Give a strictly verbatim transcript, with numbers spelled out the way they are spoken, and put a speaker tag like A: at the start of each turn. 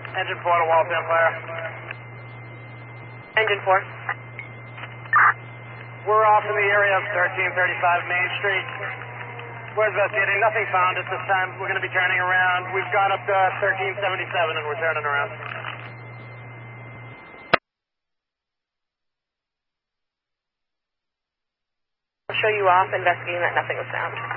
A: Engine four to Waltham Fire.
B: Engine four.
A: We're off in the area of thirteen thirty-five Main Street. We're investigating. Nothing found at this time. We're going to be turning around. We've gone up to thirteen seventy-seven and we're turning around.
B: I'll show you off investigating that nothing was found.